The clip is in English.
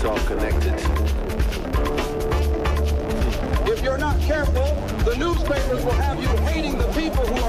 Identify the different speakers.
Speaker 1: all connected.
Speaker 2: If you're not careful, the newspapers will have you hating the people who